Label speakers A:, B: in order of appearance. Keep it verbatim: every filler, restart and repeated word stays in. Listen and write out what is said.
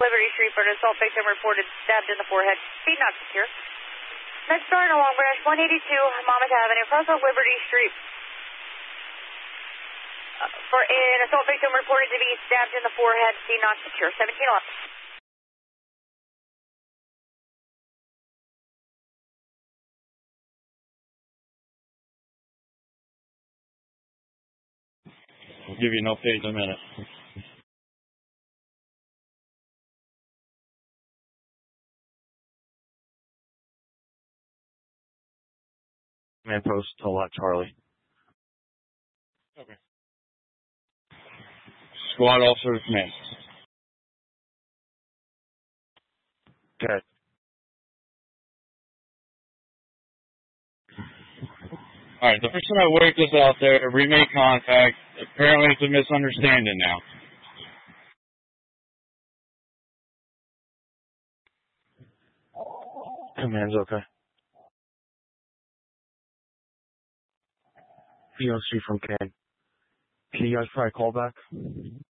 A: Liberty Street for an assault victim reported stabbed in the forehead. Speed not secure. Next star in along branch one eighty-two Monmouth Avenue, across on Liberty Street. Uh, for an assault victim reported to be stabbed in the forehead. Speed not secure. seventeen eleven.
B: I'll give you an update in a minute. Man post to lot Charlie. Okay. Squad officer to command. Okay. Alright, the person that worked us out there, we made contact. Apparently it's a misunderstanding now. Command's okay. P O C from Ken. Can you guys try a call back?